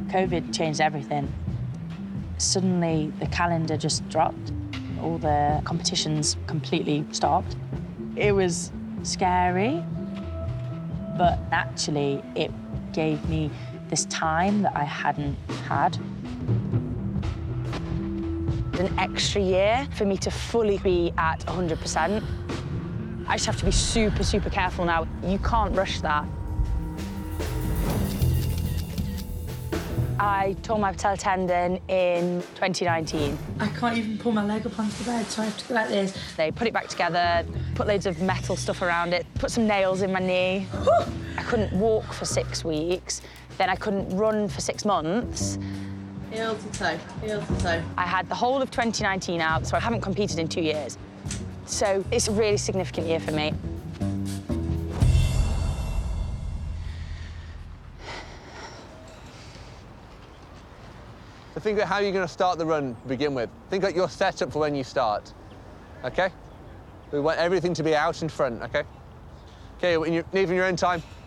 COVID changed everything. Suddenly, the calendar just dropped. All the competitions completely stopped. It was scary, but actually, it gave me this time that I hadn't had. An extra year for me to fully be at 100%. I just have to be super, super careful now. You can't rush that. I tore my patella tendon in 2019. I can't even pull my leg up onto the bed, so I have to go like this. They put it back together, put loads of metal stuff around it, put some nails in my knee. I couldn't walk for 6 weeks, then I couldn't run for 6 months. Heel to toe, heel to toe. I had the whole of 2019 out, so I haven't competed in 2 years. So it's a really significant year for me. So think about how you're going to start the run to begin with. Think about your setup for when you start, OK? We want everything to be out in front, OK? OK, when you're leaving your own time,